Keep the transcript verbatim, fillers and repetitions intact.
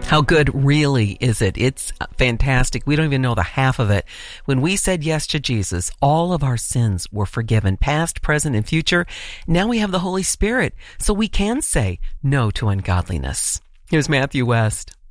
How good really is it? It's fantastic. We don't even know the half of it. When we said yes to Jesus, all of our sins were forgiven, past, present, and future. Now we have the Holy Spirit, so we can say no to ungodliness. Here's Matthew West.